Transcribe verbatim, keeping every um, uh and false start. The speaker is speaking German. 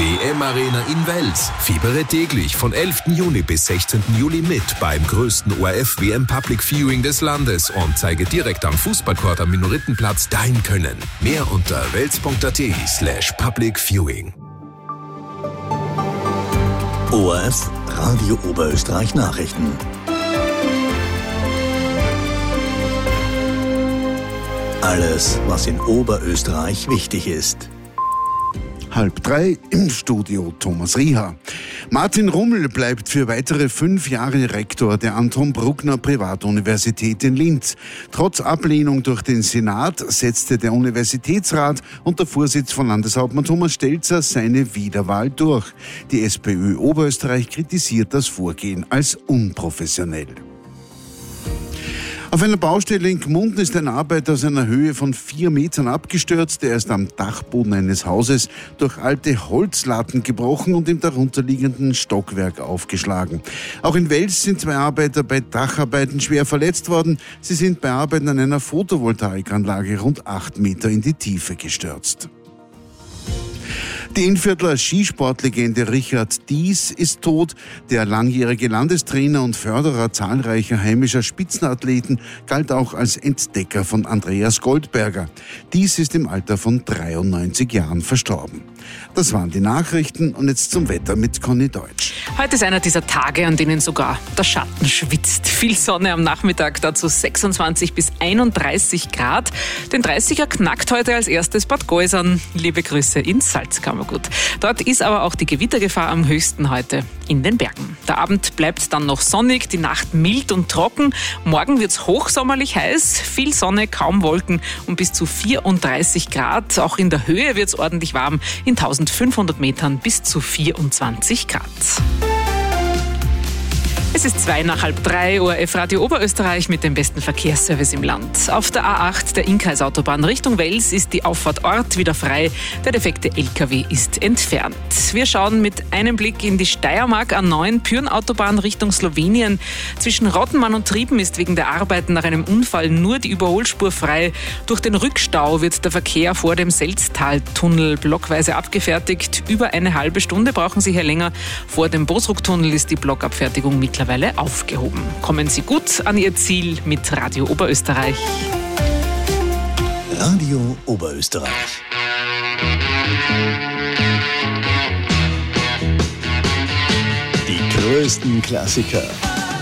W M-Arena in Wels. Fiebere täglich von elften Juni bis sechzehnten Juli mit beim größten O R F-W M Public Viewing des Landes und zeige direkt am Fußballcourt am Minoritenplatz dein Können. Mehr unter wels.at slash public viewing. O R F Radio Oberösterreich Nachrichten. Alles, was in Oberösterreich wichtig ist. Halb drei im Studio Thomas Rieher. Martin Rummel bleibt für weitere fünf Jahre Rektor der Anton Bruckner Privatuniversität in Linz. Trotz Ablehnung durch den Senat setzte der Universitätsrat unter Vorsitz von Landeshauptmann Thomas Stelzer seine Wiederwahl durch. Die SPÖ Oberösterreich kritisiert das Vorgehen als unprofessionell. Auf einer Baustelle in Gmunden ist ein Arbeiter aus einer Höhe von vier Metern abgestürzt. Er ist am Dachboden eines Hauses durch alte Holzlatten gebrochen und im darunterliegenden Stockwerk aufgeschlagen. Auch in Wels sind zwei Arbeiter bei Dacharbeiten schwer verletzt worden. Sie sind bei Arbeiten an einer Photovoltaikanlage rund acht Meter in die Tiefe gestürzt. Die Innviertler Skisportlegende Richard Dies ist tot. Der langjährige Landestrainer und Förderer zahlreicher heimischer Spitzenathleten galt auch als Entdecker von Andreas Goldberger. Dies ist im Alter von dreiundneunzig Jahren verstorben. Das waren die Nachrichten und jetzt zum Wetter mit Conny Deutsch. Heute ist einer dieser Tage, an denen sogar der Schatten schwitzt. Viel Sonne am Nachmittag, dazu sechsundzwanzig bis einunddreißig Grad. Den dreißiger knackt heute als erstes Bad Geusern. Liebe Grüße ins Salzkammergut. Dort ist aber auch die Gewittergefahr am höchsten heute in den Bergen. Der Abend bleibt dann noch sonnig, die Nacht mild und trocken. Morgen wird's hochsommerlich heiß, viel Sonne, kaum Wolken und bis zu vierunddreißig Grad. Auch in der Höhe wird's ordentlich warm, in eintausendfünfhundert Metern bis zu vierundzwanzig Grad. Es ist zwei nach halb drei, O R F Radio Oberösterreich mit dem besten Verkehrsservice im Land. Auf der A acht der Innkreisautobahn Richtung Wels ist die Auffahrt Ort wieder frei. Der defekte L K W ist entfernt. Wir schauen mit einem Blick in die Steiermark. A neun Pyrn-Autobahn Richtung Slowenien. Zwischen Rottenmann und Trieben ist wegen der Arbeiten nach einem Unfall nur die Überholspur frei. Durch den Rückstau wird der Verkehr vor dem Selztaltunnel blockweise abgefertigt. Über eine halbe Stunde brauchen Sie hier länger. Vor dem Bosrucktunnel ist die Blockabfertigung mittlerweile aufgehoben. Kommen Sie gut an Ihr Ziel mit Radio Oberösterreich. Radio Oberösterreich. Die größten Klassiker